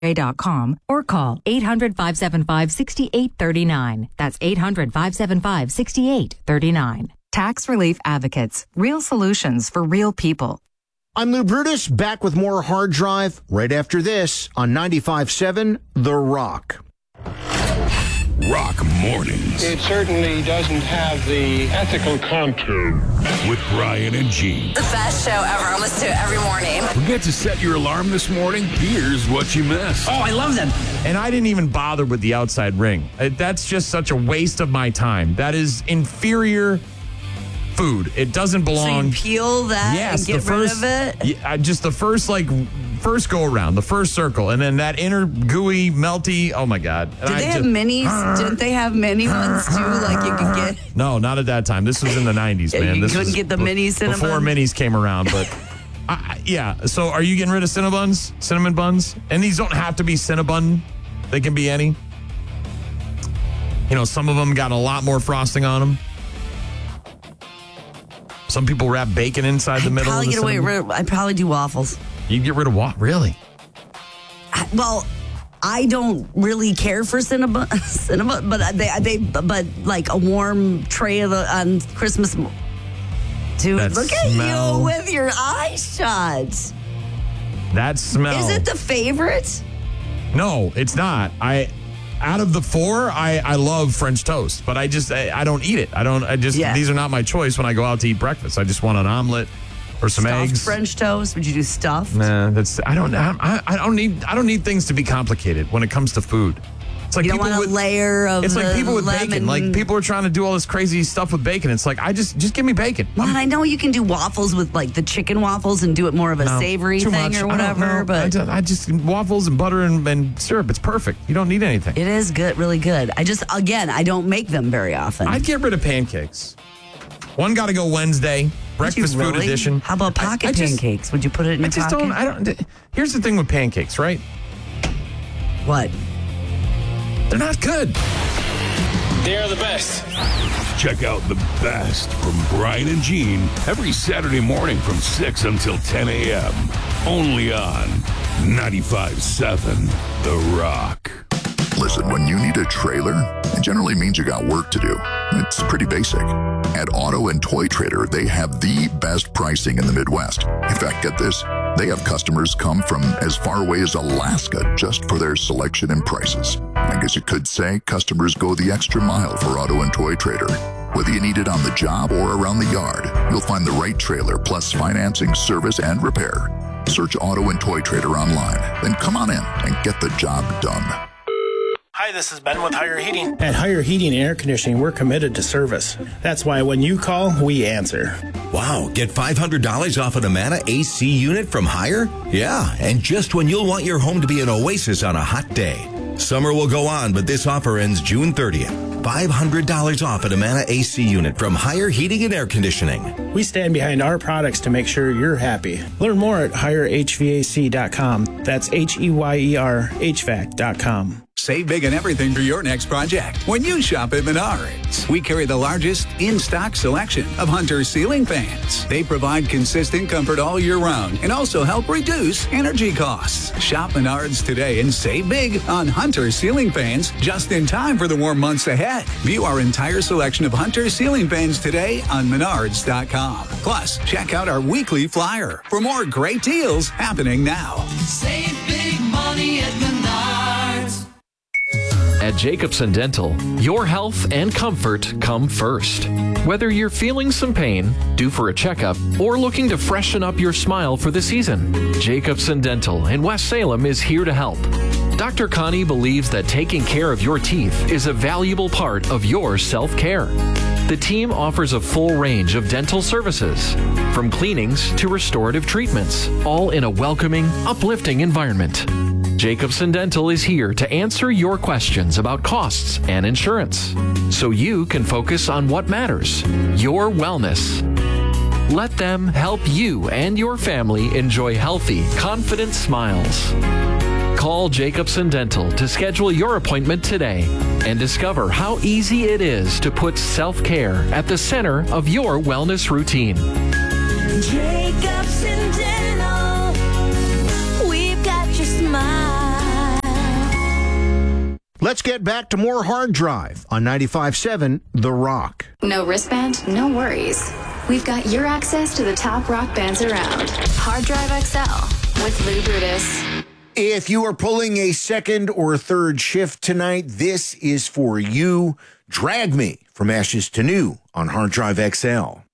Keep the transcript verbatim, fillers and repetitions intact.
dot com or call eight hundred, five seven five, six eight three nine. That's eight hundred, five seven five, six eight three nine. Tax Relief Advocates. Real solutions for real people. I'm Lou Brutus, back with more Hard Drive right after this on ninety-five point seven The Rock. Rock Mornings. It certainly doesn't have the ethical contour. With Brian and Gene. The best show ever. I listen to it every morning. Forget to set your alarm this morning? Here's what you missed. Oh, I love them. And I didn't even bother with the outside ring. Uh, That's just such a waste of my time. That is inferior food. It doesn't belong. So you peel that yes, and get the first, rid of it? Yeah, just the first, like, first go around, the first circle, and then that inner gooey, melty, oh my God. Did they have minis? Didn't they have mini ones too? Like you could get. No, not at that time. This was in the nineties, man. You this couldn't was get the b- mini Cinnabon? Before minis came around, but I, I- yeah. So are you getting rid of Cinnabons? Cinnamon buns? And these don't have to be Cinnabon. They can be any. You know, some of them got a lot more frosting on them. Some people wrap bacon inside the I'd middle. probably of the get away. cinnamon. Rid, I'd probably do waffles. You get rid of what? Really? I, well, I don't really care for cinnamon, cinnamon, but they, they, but like a warm tray of the, on Christmas. Dude, That look at smell. you with your eyes shut. That smell. Is it the favorite? No, it's not. I, out of the four, I, I love French toast, but I just I, I don't eat it. I don't. I just Yeah. these are not my choice when I go out to eat breakfast. I just want an omelet or some Stuffed eggs. French toast? Would you do stuffed? Nah, that's I don't I, I don't need I don't need things to be complicated when it comes to food. It's like You don't people want a with, layer of It's like the people with bacon. lemon- Like people are trying to do all this crazy stuff with bacon. It's like I just just give me bacon. Well, and I know you can do waffles with like the chicken waffles and do it more of a No, savory too thing much. or I don't whatever. know. But I just, I just waffles and butter and, and syrup. It's perfect. You don't need anything. it is good, really good. I just, again, I don't make them very often. I'd get rid of pancakes. One got to go Wednesday. Would you Breakfast food really? edition. How about I- pocket I just- pancakes? Would you put it in I your just pocket? don't. I don't. Here's the thing with pancakes, right? What? They're not good. They're the best. Check out the best from Brian and Gene every Saturday morning from six until ten a.m. Only on ninety-five point seven The Rock. Listen, when you need a trailer, it generally means you got work to do. It's pretty basic. At Auto and Toy Trader, they have the best pricing in the Midwest. In fact, get this, they have customers come from as far away as Alaska just for their selection and prices. I guess you could say customers go the extra mile for Auto and Toy Trader. Whether you need it on the job or around the yard, you'll find the right trailer plus financing, service, and repair. Search Auto and Toy Trader online, then come on in and get the job done. Hi, this is Ben with Higher Heating. At Higher Heating and Air Conditioning, we're committed to service. That's why when you call, we answer. Wow, get five hundred dollars off an Amana A C unit from Higher? Yeah, and just when you'll want your home to be an oasis on a hot day. Summer will go on, but this offer ends June thirtieth. five hundred dollars off an Amana A C unit from Higher Heating and Air Conditioning. We stand behind our products to make sure you're happy. Learn more at higher h v a c dot com. That's H E Y E R H V A C dot com. Save big on everything for your next project when you shop at Menards. We carry the largest in-stock selection of Hunter ceiling fans. They provide consistent comfort all year round and also help reduce energy costs. Shop Menards today and save big on Hunter ceiling fans just in time for the warm months ahead. View our entire selection of Hunter ceiling fans today on menards dot com. Plus, check out our weekly flyer for more great deals happening now. Save big money at Menards. At Jacobson Dental, your health and comfort come first. Whether you're feeling some pain, due for a checkup, or looking to freshen up your smile for the season, Jacobson Dental in West Salem is here to help. Doctor Connie believes that taking care of your teeth is a valuable part of your self-care. The team offers a full range of dental services, from cleanings to restorative treatments, all in a welcoming, uplifting environment. Jacobson Dental is here to answer your questions about costs and insurance, so you can focus on what matters, your wellness. Let them help you and your family enjoy healthy, confident smiles. Call Jacobson Dental to schedule your appointment today and discover how easy it is to put self-care at the center of your wellness routine. Jacobson Dental, we've got your smile. Let's get back to more Hard Drive on ninety-five point seven The Rock. No wristband? No worries. We've got your access to the top rock bands around. Hard Drive X L with Lou Brutus. If you are pulling a second or third shift tonight, this is for you. Drag Me from Ashes to New on Hard Drive X L.